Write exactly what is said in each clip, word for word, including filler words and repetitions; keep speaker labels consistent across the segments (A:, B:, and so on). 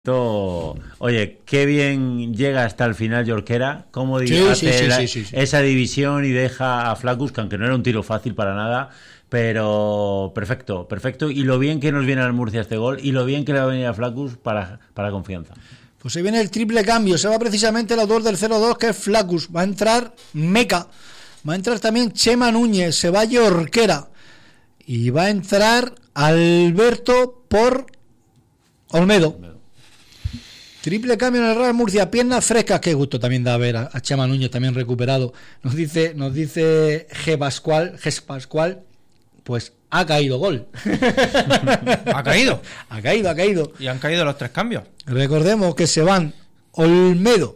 A: Todo. Oye, qué bien llega hasta el final Jorquera, cómo
B: Sí,
A: hace
B: sí, sí,
A: la-
B: sí, sí, sí.
A: esa división y deja a Flaccus, que aunque no era un tiro fácil para nada, pero perfecto, perfecto. Y lo bien que nos viene al Murcia este gol y lo bien que le va a venir a Flaccus para, para confianza.
B: Pues ahí viene el triple cambio. Se va precisamente el autor del cero dos, que es Flaccus. Va a entrar Meca. Va a entrar también Chema Núñez. Se va Jorquera. Y va a entrar Alberto por Olmedo. Triple cambio en el Real Murcia, piernas frescas. Qué gusto también da ver a, a Chema Núñez también recuperado. Nos dice, nos dice G. Pascual, G. Pascual, pues ha caído gol.
C: ¿Ha caído?
B: Ha caído, ha caído.
C: Y han caído los tres cambios.
B: Recordemos que se van Olmedo,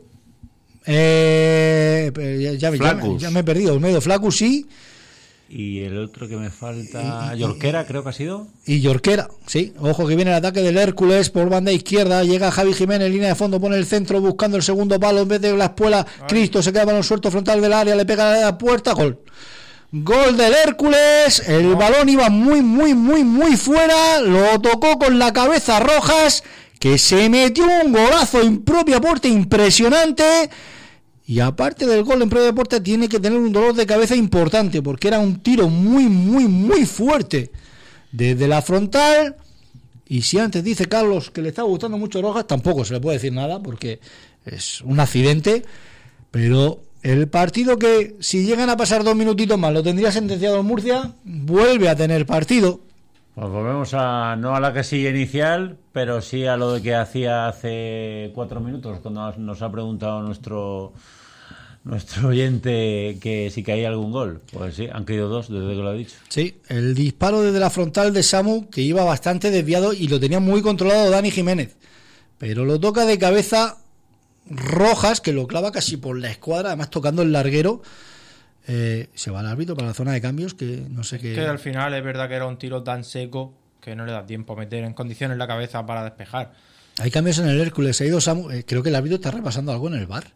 B: eh, ya, ya, ya, ya me he perdido. Olmedo, Flaccus sí.
A: Y el otro que me falta, Jorquera, creo que ha sido.
B: Y Jorquera, sí. Ojo que viene el ataque del Hércules por banda izquierda. Llega Javi Jiménez, línea de fondo, pone el centro buscando el segundo palo en vez de la espuela. Ay. Cristo se queda balón suelto frontal del área, le pega a la puerta, gol. Gol del Hércules. El no. balón iba muy, muy, muy, muy fuera. Lo tocó con la cabeza Rojas, que se metió un golazo en propia puerta impresionante. Y aparte del gol en propia puerta, tiene que tener un dolor de cabeza importante, porque era un tiro muy, muy, muy fuerte desde la frontal. Y si antes dice Carlos que le está gustando mucho Rojas, tampoco se le puede decir nada, porque es un accidente. Pero el partido que, si llegan a pasar dos minutitos más, lo tendría sentenciado en Murcia, vuelve a tener partido.
A: Pues volvemos a, no a la casilla inicial, pero sí a lo de que hacía hace cuatro minutos, cuando nos ha preguntado nuestro nuestro oyente que si caía algún gol. Pues sí, han caído dos desde que lo ha dicho.
B: Sí, el disparo desde la frontal de Samu, que iba bastante desviado y lo tenía muy controlado Dani Jiménez. Pero lo toca de cabeza Rojas, que lo clava casi por la escuadra, además tocando el larguero. Eh, se va al árbitro para la zona de cambios, que no sé qué.
C: Que al final es verdad que era un tiro tan seco que no le da tiempo a meter en condiciones la cabeza para despejar.
B: Hay cambios en el Hércules, ha ido Samu, eh, creo que el árbitro está repasando algo en el V A R.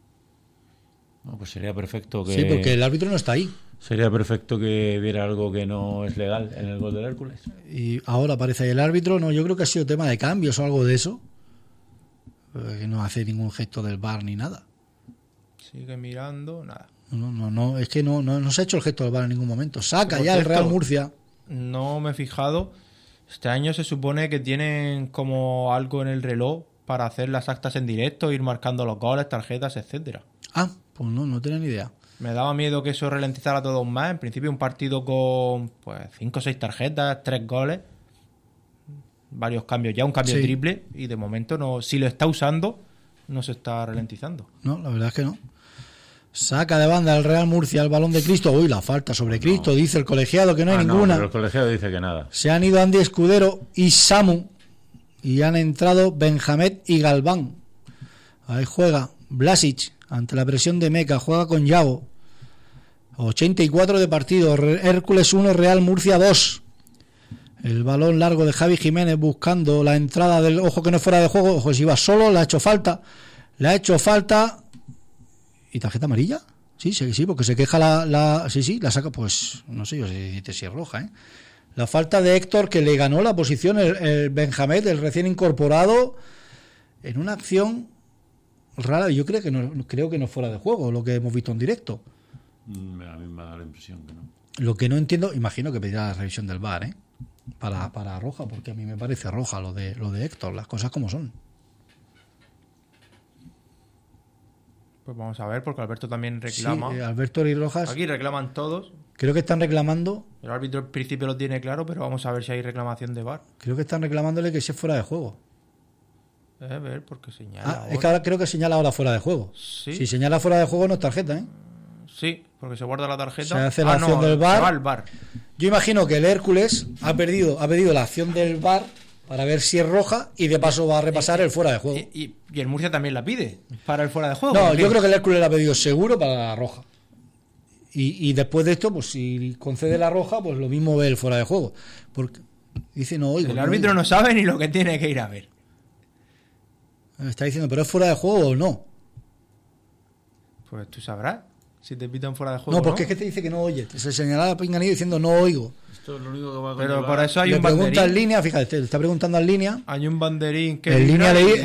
A: No, pues sería perfecto que...
B: Sí, porque el árbitro no está ahí.
A: Sería perfecto que viera algo que no es legal en el gol del Hércules.
B: Y ahora aparece ahí el árbitro, no, yo creo que ha sido tema de cambios o algo de eso. Eh, que no hace ningún gesto del V A R ni nada.
C: Sigue mirando, nada.
B: No, no, no, es que no, no, no se ha hecho el gesto del V A R en ningún momento. Saca
C: Por
B: ya
C: cierto,
B: el Real Murcia.
C: No me he fijado. Este año se supone que tienen como algo en el reloj para hacer las actas en directo, ir marcando los goles, tarjetas, etcétera.
B: Ah, pues no, no tenía ni idea.
C: Me daba miedo que eso ralentizara todo más. En principio un partido con pues cinco o seis tarjetas, tres goles, varios cambios, ya un cambio
B: Sí.
C: triple, y de momento no, si lo está usando, no se está ralentizando.
B: No, la verdad es que no. Saca de banda el Real Murcia el balón de Cristo. Uy, la falta sobre Cristo, no. Dice el colegiado que no hay
A: ah,
B: ninguna.
A: No, pero el colegiado dice que nada.
B: Se han ido Andy Escudero y Samu y han entrado Benjamet y Galván. Ahí juega Blasic ante la presión de Meca, juega con Yago. ochenta y cuatro de partido, Hércules uno, Real Murcia dos. El balón largo de Javi Jiménez buscando la entrada del... Ojo que no es fuera de juego, ojo si va solo, le ha hecho falta. Le ha hecho falta... ¿Y tarjeta amarilla? Sí, sí, sí, porque se queja la... la sí, sí, la saca, pues no sé yo si, si es roja, ¿eh? La falta de Héctor, que le ganó la posición el, el Benjamet, el recién incorporado, en una acción rara. Yo creo que no, creo que no fuera de juego lo que hemos visto en directo.
A: A mí me da la impresión que no.
B: Lo que no entiendo, imagino que pedirá la revisión del V A R, ¿eh? Para, para roja, porque a mí me parece roja lo de lo de Héctor, las cosas como son.
C: Pues vamos a ver, porque Alberto también reclama.
B: Sí, eh, Alberto y Rojas.
C: Aquí reclaman todos.
B: Creo que están reclamando.
C: El árbitro al principio lo tiene claro, pero vamos a ver si hay reclamación de V A R.
B: Creo que están reclamándole que sea fuera de juego.
C: A ver, porque señala.
B: Ah,
C: ahora.
B: es que ahora creo que señala ahora fuera de juego.
C: Sí.
B: Si señala fuera de juego no es tarjeta, ¿eh?
C: Sí, porque se guarda la tarjeta.
B: Se hace la
C: ah,
B: acción
C: no,
B: del V A R.
C: Se va al V A R.
B: Yo imagino que el Hércules ha perdido, ha pedido la acción del V A R para ver si es roja y de paso va a repasar el fuera de juego.
C: Y, y, y el Murcia también la pide para el fuera de juego.
B: No, yo creo que el Hércules la ha pedido seguro para la roja. Y, y después de esto, pues si concede la roja, pues lo mismo ve el fuera de juego. Porque dice, no, oigo.
C: El árbitro no sabe ni lo que tiene que ir a ver.
B: Está diciendo, pero es fuera de juego o no.
C: Pues tú sabrás. Si te pitan fuera de juego.
B: No, porque
C: ¿no?
B: es que te dice que no oye. Se señala la pinganillo diciendo no oigo.
A: Esto es lo único que va a
C: Pero
A: conllevar.
C: por eso hay
B: Le
C: un
B: pregunta en
C: banderín.
B: línea, fíjate, te está preguntando en línea.
C: Hay un banderín que
B: En línea,
C: vibra
B: de,
C: y-